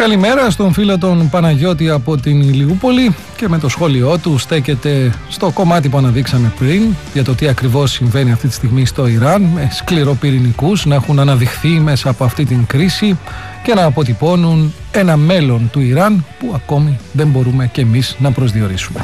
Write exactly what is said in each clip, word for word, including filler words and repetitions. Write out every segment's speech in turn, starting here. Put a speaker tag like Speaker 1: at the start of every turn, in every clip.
Speaker 1: Καλημέρα στον φίλο τον Παναγιώτη από την Ηλιούπολη και με το σχόλιο του στέκεται στο κομμάτι που αναδείξαμε πριν για το τι ακριβώς συμβαίνει αυτή τη στιγμή στο Ιράν, με σκληροπυρηνικούς να έχουν αναδειχθεί μέσα από αυτή την κρίση και να αποτυπώνουν ένα μέλλον του Ιράν που ακόμη δεν μπορούμε κι εμείς να προσδιορίσουμε.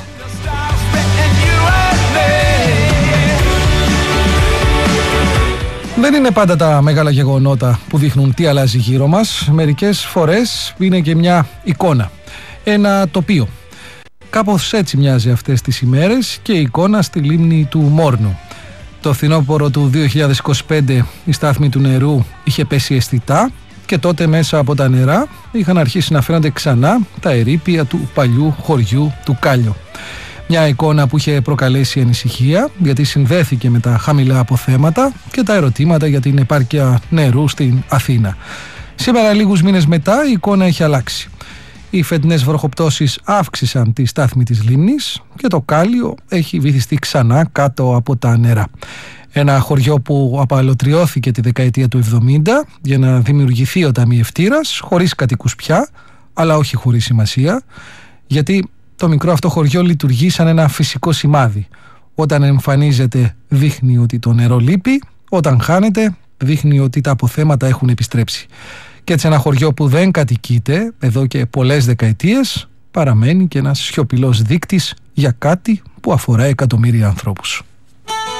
Speaker 1: Δεν είναι πάντα τα μεγάλα γεγονότα που δείχνουν τι αλλάζει γύρω μας. Μερικές φορές είναι και μια εικόνα, ένα τοπίο. Κάπως έτσι μοιάζει αυτές τις ημέρες και η εικόνα στη λίμνη του Μόρνου. Το φθινόπωρο του δύο χιλιάδες είκοσι πέντε η στάθμη του νερού είχε πέσει αισθητά και τότε μέσα από τα νερά είχαν αρχίσει να φαίνονται ξανά τα ερείπια του παλιού χωριού του Κάλιο. Μια εικόνα που είχε προκαλέσει ανησυχία γιατί συνδέθηκε με τα χαμηλά αποθέματα και τα ερωτήματα για την επάρκεια νερού στην Αθήνα. Σήμερα, λίγους μήνες μετά, η εικόνα έχει αλλάξει. Οι φετινές βροχοπτώσεις αύξησαν τη στάθμη της λίμνης και το Κάλιο έχει βυθιστεί ξανά κάτω από τα νερά. Ένα χωριό που απαλωτριώθηκε τη δεκαετία του εβδομήντα για να δημιουργηθεί ο ταμιευτήρας, χωρίς κατοικούς πια, αλλά όχι χωρίς σημασία, γιατί το μικρό αυτό χωριό λειτουργεί σαν ένα φυσικό σημάδι. Όταν εμφανίζεται δείχνει ότι το νερό λείπει, όταν χάνεται δείχνει ότι τα αποθέματα έχουν επιστρέψει. Και έτσι ένα χωριό που δεν κατοικείται εδώ και πολλές δεκαετίες παραμένει και ένας σιωπηλός δείκτης για κάτι που αφορά εκατομμύρια ανθρώπους.